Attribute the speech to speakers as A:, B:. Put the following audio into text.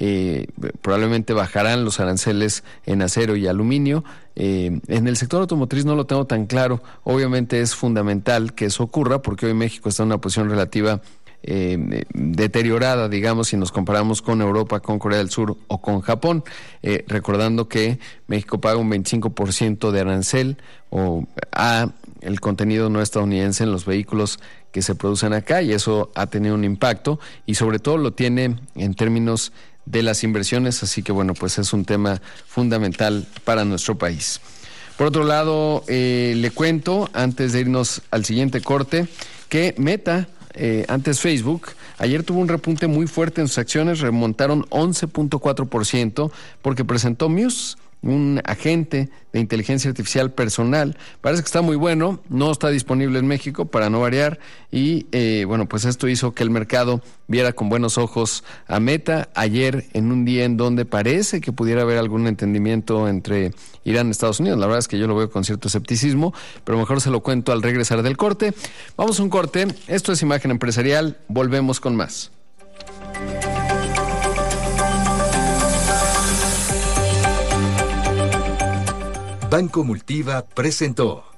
A: probablemente bajarán los aranceles en acero y aluminio. En el sector automotriz no lo tengo tan claro. Obviamente es fundamental que eso ocurra porque hoy México está en una posición relativa deteriorada, digamos, si nos comparamos con Europa, con Corea del Sur o con Japón, recordando que México paga un 25% de arancel a el contenido no estadounidense en los vehículos que se producen acá, y eso ha tenido un impacto, y sobre todo lo tiene en términos de las inversiones, así que bueno, pues es un tema fundamental para nuestro país. Por otro lado, le cuento, antes de irnos al siguiente corte, que Meta, antes Facebook, ayer tuvo un repunte muy fuerte en sus acciones, remontaron 11.4% porque presentó Muse, un agente de inteligencia artificial personal. Parece que está muy bueno, no está disponible en México para no variar, y bueno, pues esto hizo que el mercado viera con buenos ojos a Meta ayer, en un día en donde parece que pudiera haber algún entendimiento entre Irán y Estados Unidos. La verdad es que yo lo veo con cierto escepticismo, pero mejor se lo cuento al regresar del corte. Vamos a un corte, esto es Imagen Empresarial, volvemos con más.
B: Banco Multiva presentó